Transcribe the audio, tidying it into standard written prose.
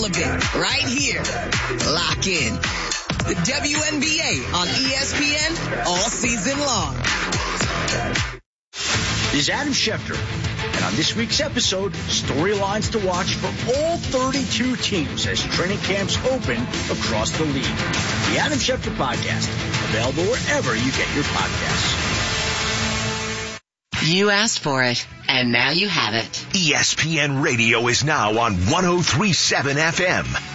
all of it right here. Lock in. The WNBA on ESPN all season long. This is Adam Schefter, and on this week's episode, storylines to watch for all 32 teams as training camps open across the league. The Adam Schefter Podcast, available wherever you get your podcasts. You asked for it, and now you have it. ESPN Radio is now on 103.7 FM.